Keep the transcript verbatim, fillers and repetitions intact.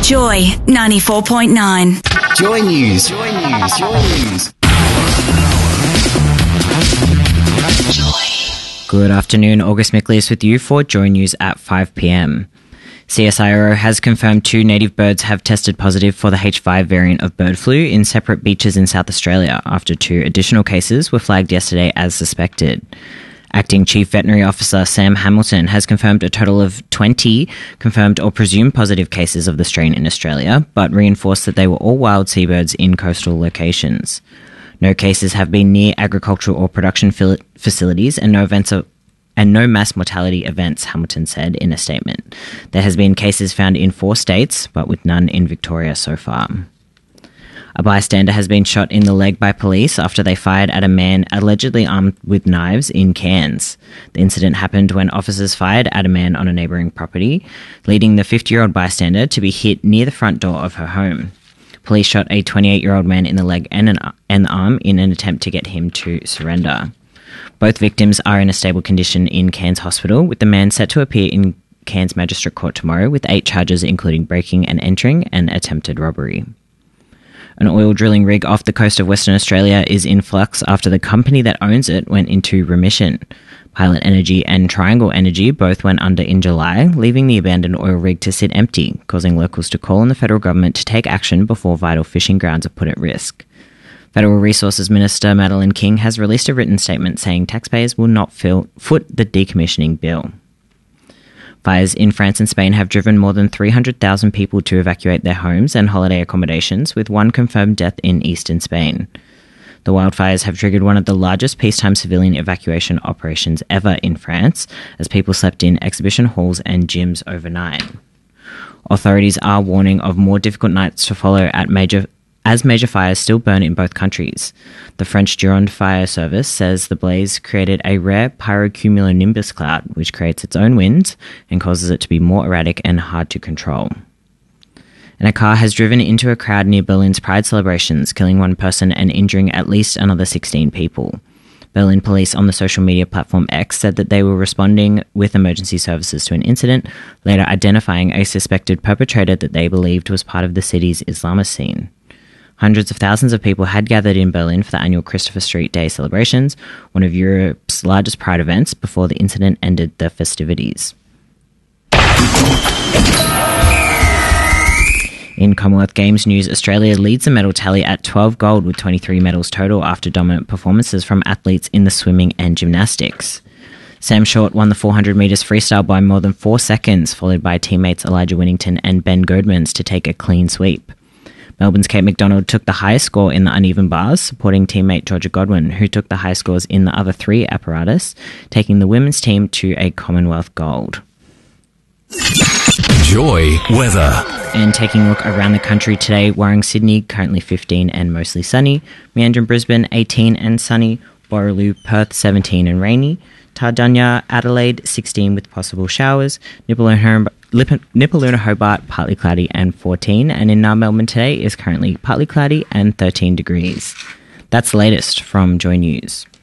Joy ninety-four point nine. Joy News. Joy News. Joy News. Good afternoon, August Mickley's with you for Joy News at five p.m. C S I R O has confirmed two native birds have tested positive for the H five variant of bird flu in separate beaches in South Australia after two additional cases were flagged yesterday as suspected. Acting Chief Veterinary Officer Sam Hamilton has confirmed a total of twenty confirmed or presumed positive cases of the strain in Australia, but reinforced that they were all wild seabirds in coastal locations. No cases have been near agricultural or production fil- facilities and no events of, and no mass mortality events, Hamilton said in a statement. There has been cases found in four states, but with none in Victoria so far. A bystander has been shot in the leg by police after they fired at a man allegedly armed with knives in Cairns. The incident happened when officers fired at a man on a neighbouring property, leading the fifty-year-old bystander to be hit near the front door of her home. Police shot a twenty-eight-year-old man in the leg and an, and the arm in an attempt to get him to surrender. Both victims are in a stable condition in Cairns Hospital, with the man set to appear in Cairns Magistrate Court tomorrow with eight charges including breaking and entering and attempted robbery. An oil drilling rig off the coast of Western Australia is in flux after the company that owns it went into remission. Pilot Energy and Triangle Energy both went under in July, leaving the abandoned oil rig to sit empty, causing locals to call on the federal government to take action before vital fishing grounds are put at risk. Federal Resources Minister Madeleine King has released a written statement saying taxpayers will not fill, foot the decommissioning bill. Fires in France and Spain have driven more than three hundred thousand people to evacuate their homes and holiday accommodations, with one confirmed death in eastern Spain. The wildfires have triggered one of the largest peacetime civilian evacuation operations ever in France, as people slept in exhibition halls and gyms overnight. Authorities are warning of more difficult nights to follow at major as major fires still burn in both countries. The French Gironde Fire Service says the blaze created a rare pyrocumulonimbus cloud, which creates its own winds and causes it to be more erratic and hard to control. And a car has driven into a crowd near Berlin's Pride celebrations, killing one person and injuring at least another sixteen people. Berlin police on the social media platform X said that they were responding with emergency services to an incident, later identifying a suspected perpetrator that they believed was part of the city's Islamist scene. Hundreds of thousands of people had gathered in Berlin for the annual Christopher Street Day celebrations, one of Europe's largest Pride events, before the incident ended the festivities. In Commonwealth Games news, Australia leads the medal tally at twelve gold with twenty-three medals total after dominant performances from athletes in the swimming and gymnastics. Sam Short won the four hundred metres freestyle by more than four seconds, followed by teammates Elijah Winnington and Ben Goodmans to take a clean sweep. Melbourne's Kate McDonald took the highest score in the uneven bars, supporting teammate Georgia Godwin, who took the high scores in the other three apparatus, taking the women's team to a Commonwealth gold. Joy weather. And taking a look around the country today, Warring Sydney, currently fifteen and mostly sunny. Meandering Brisbane, eighteen and sunny. Borroloo, Perth, seventeen and rainy. Tardunya, Adelaide, sixteen with possible showers. Nipaluna, Nipaluna, Hobart, partly cloudy and fourteen. And in Melbourne today is currently partly cloudy and thirteen degrees. That's the latest from Joy News.